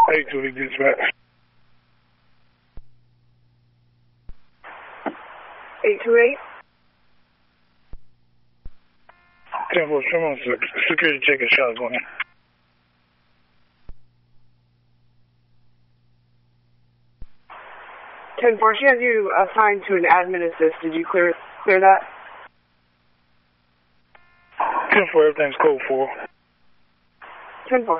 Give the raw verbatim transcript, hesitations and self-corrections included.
eight two eight dispatch. eight two eight? ten four, Sherman, security check and shots going in. ten four, she has you assigned to an admin assist. Did you clear clear that? ten four, everything's code four. ten four.